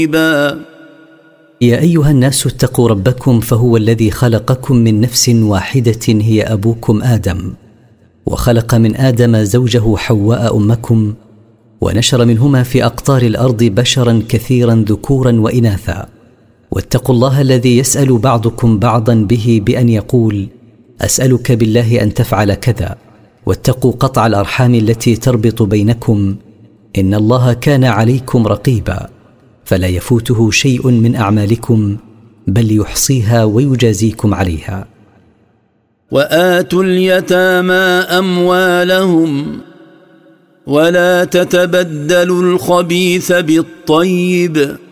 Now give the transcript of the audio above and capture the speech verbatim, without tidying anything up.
يا أيها الناس اتقوا ربكم، فهو الذي خلقكم من نفس واحدة هي أبوكم آدم، وخلق من آدم زوجه حواء أمكم، ونشر منهما في أقطار الأرض بشرا كثيرا ذكورا وإناثا. واتقوا الله الذي يسأل بعضكم بعضا به بأن يقول: أسألك بالله أن تفعل كذا. واتقوا قطع الأرحام التي تربط بينكم، إن الله كان عليكم رقيبا. فلا يفوته شيء من أعمالكم، بل يحصيها ويجازيكم عليها. وآتوا اليتامى أموالهم ولا تتبدلوا الخبيث بالطيب